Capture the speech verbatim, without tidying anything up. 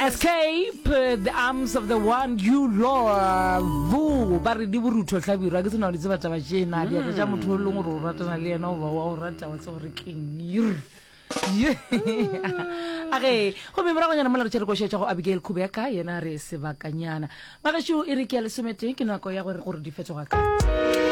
Escape uh, the arms of the one you love. Ba re di burutho tlhabirwa ke tsena le tseba taba jena dia tsa motho le ngoro ratana le yena o ba wa o rata wa so re king. Okay, go me mara go nyana mola re tshere go shetsa go Abigail Khubeka yena re sebakanyana. Ba ga shu e re ke le semete ke nako ya gore gore di fetsoga ka.